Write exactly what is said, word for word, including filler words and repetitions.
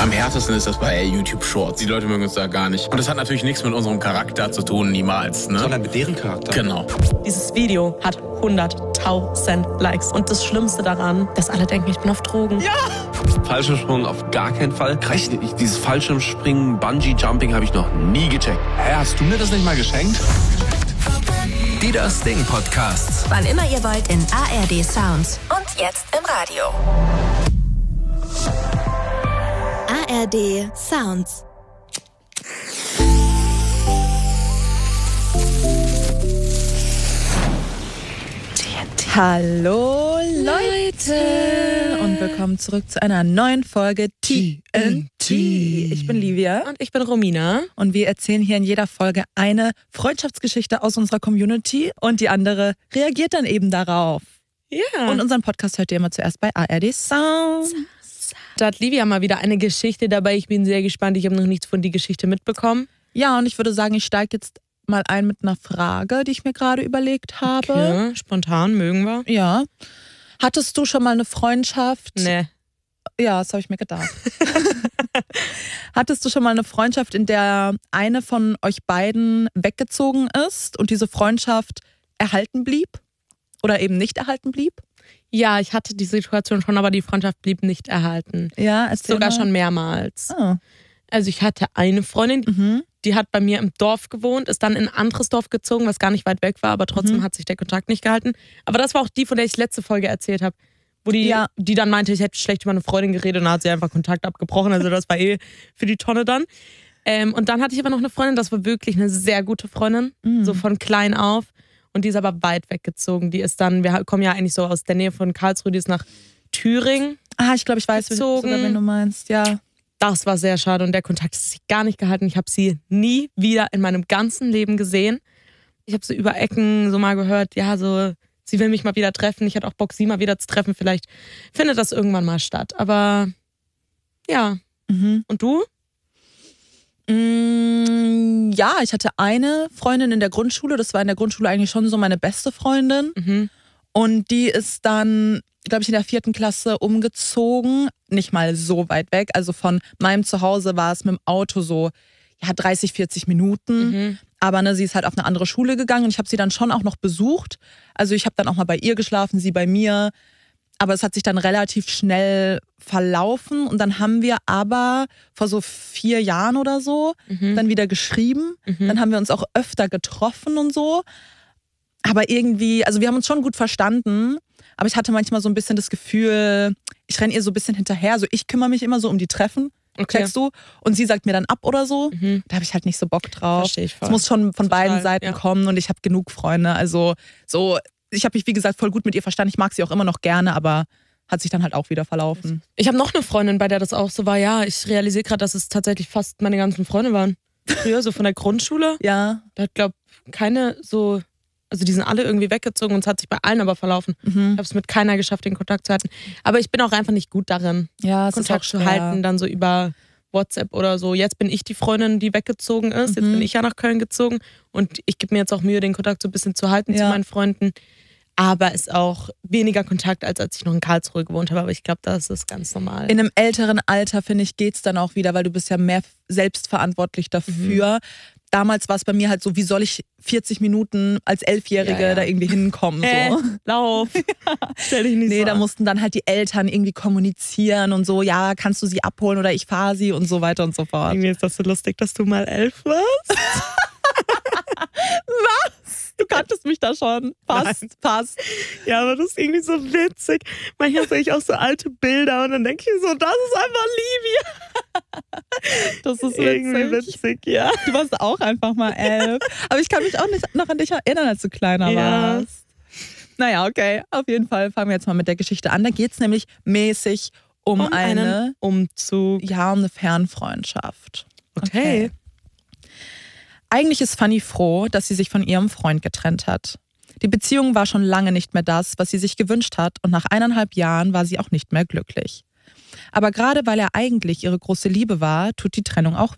Am härtesten ist das bei YouTube Shorts. Die Leute mögen uns da gar nicht. Und das hat natürlich nichts mit unserem Charakter zu tun, niemals. Ne? Sondern mit deren Charakter. Genau. Dieses Video hat hunderttausend Likes. Und das Schlimmste daran, dass alle denken, ich bin auf Drogen. Ja! Fallschirmsprung auf gar keinen Fall. Reicht nicht. Dieses Fallschirmspringen, Bungee-Jumping habe ich noch nie gecheckt. Hä, hast du mir das nicht mal geschenkt? Die Das Ding Podcasts. Wann immer ihr wollt in A R D Sounds. Und jetzt im Radio. A R D Sounds. Hallo Leute und willkommen zurück zu einer neuen Folge T N T. Ich bin Livia und ich bin Romina und wir erzählen hier in jeder Folge eine Freundschaftsgeschichte aus unserer Community und die andere reagiert dann eben darauf. Ja. Und unseren Podcast hört ihr immer zuerst bei A R D Sound. Da hat Livia mal wieder eine Geschichte dabei. Ich bin sehr gespannt. Ich habe noch nichts von die Geschichte mitbekommen. Ja, und ich würde sagen, ich steige jetzt mal ein mit einer Frage, die ich mir gerade überlegt habe. Okay, spontan, mögen wir. Ja. Hattest du schon mal eine Freundschaft? Nee. Ja, das habe ich mir gedacht. Hattest du schon mal eine Freundschaft, in der eine von euch beiden weggezogen ist und diese Freundschaft erhalten blieb? Oder eben nicht erhalten blieb? Ja, ich hatte die Situation schon, aber die Freundschaft blieb nicht erhalten. Ja, sogar mal. schon mehrmals. Oh. Also ich hatte eine Freundin, Mhm. die hat bei mir im Dorf gewohnt, ist dann in ein anderes Dorf gezogen, was gar nicht weit weg war, aber trotzdem Mhm. hat sich der Kontakt nicht gehalten. Aber das war auch die, von der ich letzte Folge erzählt habe, wo die, Ja. die dann meinte, ich hätte schlecht über eine Freundin geredet und dann hat sie einfach Kontakt abgebrochen. Also das war eh für die Tonne dann. Ähm, und dann hatte ich aber noch eine Freundin, das war wirklich eine sehr gute Freundin, Mhm. so von klein auf. Und die ist aber weit weggezogen. Die ist dann, wir kommen ja eigentlich so aus der Nähe von Karlsruhe, die ist nach Thüringen. Ah, ich glaube, ich weiß, Gezogen. sogar, wen du meinst. Ja. Das war sehr schade und der Kontakt hat sich gar nicht gehalten. Ich habe sie nie wieder in meinem ganzen Leben gesehen. Ich habe so über Ecken so mal gehört, ja, so, sie will mich mal wieder treffen. Ich hatte auch Bock, sie mal wieder zu treffen. Vielleicht findet das irgendwann mal statt. Aber ja. Mhm. Und du? Mm, ja, ich hatte eine Freundin in der Grundschule. Das war in der Grundschule eigentlich schon so meine beste Freundin. Mhm. Und die ist dann, glaube ich, in der vierten Klasse umgezogen. Nicht mal so weit weg. Also von meinem Zuhause war es mit dem Auto so ja, dreißig, vierzig Minuten. Mhm. Aber ne, sie ist halt auf eine andere Schule gegangen und ich habe sie dann schon auch noch besucht. Also ich habe dann auch mal bei ihr geschlafen, sie bei mir. Aber es hat sich dann relativ schnell verlaufen. Und dann haben wir aber vor so vier Jahren oder so Mhm. dann wieder geschrieben. Mhm. Dann haben wir uns auch öfter getroffen und so. Aber irgendwie, also wir haben uns schon gut verstanden. Aber ich hatte manchmal so ein bisschen das Gefühl, ich renne ihr so ein bisschen hinterher. Also ich kümmere mich immer so um die Treffen, Okay. checkst du? Und sie sagt mir dann ab oder so. Mhm. Da habe ich halt nicht so Bock drauf. Verstehe ich voll. Es muss schon von Total, beiden Seiten ja. kommen und ich habe genug Freunde. Also so, ich habe mich wie gesagt voll gut mit ihr verstanden. Ich mag sie auch immer noch gerne, aber hat sich dann halt auch wieder verlaufen. Ich habe noch eine Freundin, bei der das auch so war. Ja, ich realisiere gerade, dass es tatsächlich fast meine ganzen Freunde waren. Früher, so von der Grundschule. Ja. Da hat, glaube ich, keine so... Also die sind alle irgendwie weggezogen und es hat sich bei allen aber verlaufen. Ich Mhm. habe es mit keiner geschafft, den Kontakt zu halten. Aber ich bin auch einfach nicht gut darin, Ja, es Kontakt ist zu auch schwer. halten, dann so über WhatsApp oder so. Jetzt bin ich die Freundin, die weggezogen ist. Jetzt Mhm. bin ich ja nach Köln gezogen. Und ich gebe mir jetzt auch Mühe, den Kontakt so ein bisschen zu halten zu Ja. meinen Freunden. Aber ist auch weniger Kontakt, als als ich noch in Karlsruhe gewohnt habe. Aber ich glaube, das ist ganz normal. In einem älteren Alter, finde ich, geht's dann auch wieder, weil du bist ja mehr selbstverantwortlich dafür. Damals war es bei mir halt so, wie soll ich vierzig Minuten als Elfjährige Ja, ja. da irgendwie hinkommen? Hä? So. Lauf. Stell dich nicht Nee, so da an. mussten dann halt die Eltern irgendwie kommunizieren und so, ja, kannst du sie abholen oder ich fahre sie und so weiter und so fort. Irgendwie ist das so lustig, dass du mal elf warst. Du kanntest mich da schon. Passt, Nein. passt. Ja, aber das ist irgendwie so witzig. Manchmal sehe ich auch so alte Bilder und dann denke ich so, das ist einfach Livia. Das ist Irgendwie witzig. witzig, ja. Du warst auch einfach mal elf. Aber ich kann mich auch nicht noch an dich erinnern, als du kleiner Ja. warst. Naja, okay. Auf jeden Fall fangen wir jetzt mal mit der Geschichte an. Da geht es nämlich mäßig um, Um eine, einen Umzug. ja, um eine Fernfreundschaft. Okay. Eigentlich ist Fanny froh, dass sie sich von ihrem Freund getrennt hat. Die Beziehung war schon lange nicht mehr das, was sie sich gewünscht hat, und nach eineinhalb Jahren war sie auch nicht mehr glücklich. Aber gerade weil er eigentlich ihre große Liebe war, tut die Trennung auch